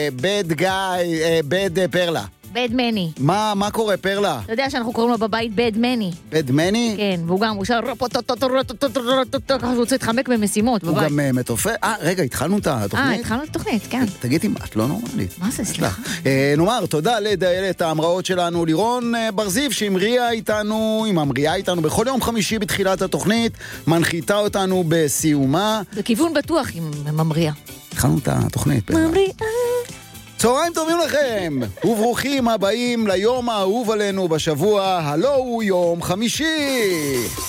בד גיא, בד פרלה. בד מני. מה קורה, פרלה? אתה יודע שאנחנו קוראים לו בבית בד מני. בד מני? כן, והוא גם, הוא שר, ככה שהוא רוצה להתחמק במשימות הוא בבית. גם מתופף. רגע, התחלנו את התוכנית? התחלנו את התוכנית, כן. תגידי, את לא נורמלית. מה זה, סליחה? נאמר, תודה לדיילת ההמראות שלנו, לירון ברזיב, שהמריאה איתנו בכל יום חמישי בתחילת התוכנית, מנחיתה אותנו בסיומה. בכיוון בטוח עם ממריאה. התחלנו את התוכנית. ממריאה. צהריים טובים לכם, וברוכים הבאים ליום האהוב עלינו בשבוע, הלא הוא יום חמישי.